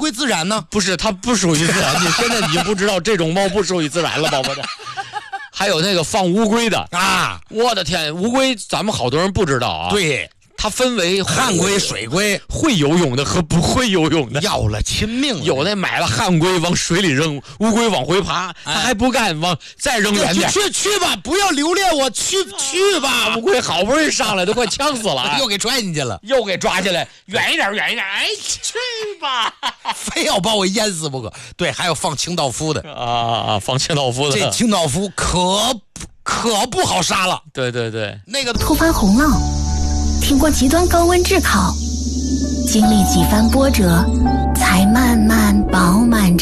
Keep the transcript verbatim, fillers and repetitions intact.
归自然呢？ 不是，它不属于自然。你现在已经不知道这种猫不属于自然了，宝宝的。还有那个放乌龟的啊！ 我的天，乌龟咱们好多人不知道啊。 对。 它分为旱龟、水龟， 会游泳的和不会游泳的， 要了亲命了。 有那买了旱龟往水里扔，乌龟往回爬，它还不干，往再扔远点。 去去吧，不要留恋我，去去吧。 乌龟好不容易上来，都快呛死了， 又给拽进去了， 又给抓起来，远一点，远一点。哎，去吧， 非要把我淹死不可。对，还有放清道夫的啊啊，放清道夫的， 这清道夫可可不好杀了。 对对对， 那个突发洪涝。听过极端高温炙烤，经历几番波折，才慢慢饱满